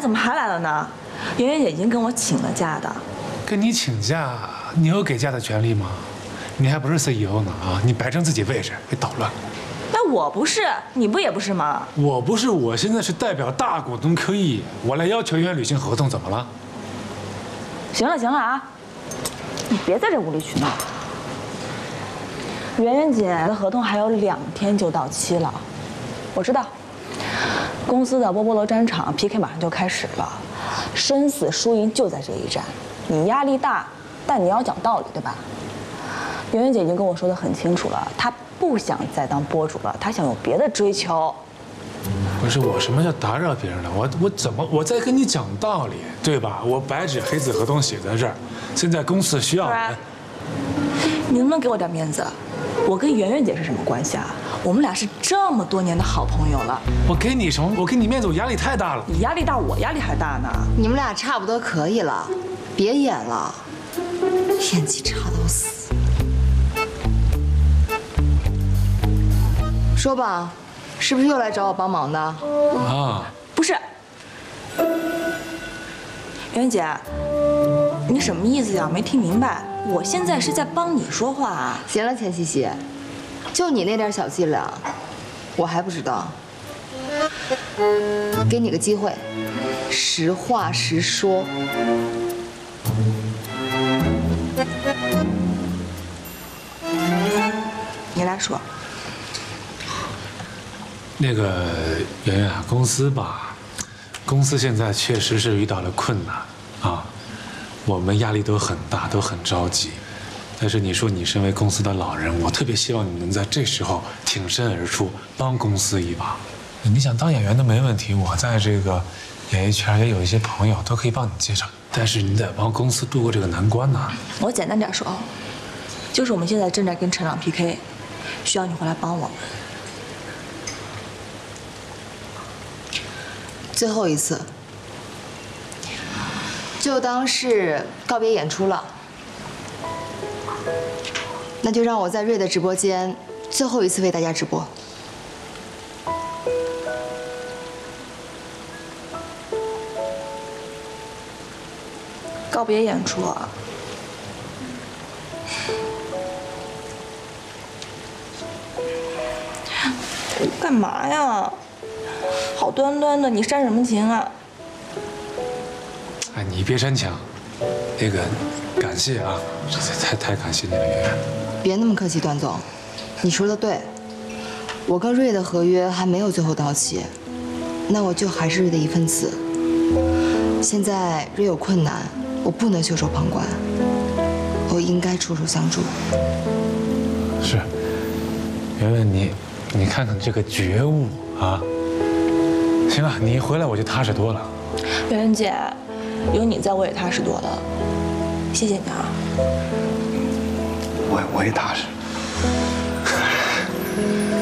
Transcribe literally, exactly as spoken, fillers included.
怎么还来了呢？圆圆姐已经跟我请了假的。 跟你请假，你有给假的权利吗？你还不是 C E O 呢啊！你摆正自己位置，别捣乱。 那我不是，你不也不是吗？ 我不是，我现在是代表大股东 Q E， 我来要求圆圆履行合同，怎么了？ 行了行了啊，你别在这无理取闹。圆圆姐的合同还有两天就到期了，我知道。公司的波波罗战场 P K 马上就开始了，生死输赢就在这一战。你压力大，但你要讲道理，对吧？圆圆姐已经跟我说得很清楚了，她不想再当播主了，她想有别的追求。 不是我什么叫打扰别人了？我我怎么我在跟你讲道理，对吧？我白纸黑字合同写在这儿，现在公司需要人。 你能不能给我点面子？我跟圆圆姐是什么关系啊？我们俩是这么多年的好朋友了。 我给你什么？我给你面子，我压力太大了。 你压力大，我压力还大呢。 你们俩差不多可以了，别演了，演技差到死。说吧，是不是又来找我帮忙的？ 啊， 不是。圆圆姐，你什么意思呀？没听明白。我现在是在帮你说话啊。 行了，钱茜茜，就你那点小伎俩，我还不知道。给你个机会，实话实说。 你来说。 那个圆圆啊，公司吧，公司现在确实是遇到了困难啊，我们压力都很大，都很着急。但是你说你身为公司的老人，我特别希望你能在这时候挺身而出，帮公司一把。你想当演员都没问题，我在这个演艺圈也有一些朋友，都可以帮你介绍。但是你得帮公司度过这个难关呐。 我简单点说，就是我们现在正在跟陈朗 P K， 需要你回来帮我们。 最后一次，就当是告别演出了。那就让我在瑞的直播间最后一次为大家直播。 告别演出啊！干嘛呀？好端端的，你煽什么情啊？ 哎，你别煽情。那个，感谢啊，这太太感谢你了，圆圆。 别那么客气，段总，你说的对，我跟瑞的合约还没有最后到期，那我就还是瑞的一份子。现在瑞有困难，我不能袖手旁观，我应该出手相助。 是，圆圆你，你看看这个觉悟啊！行了，你一回来我就踏实多了。 圆圆姐，有你在我也踏实多了，谢谢你啊。 我我也踏实。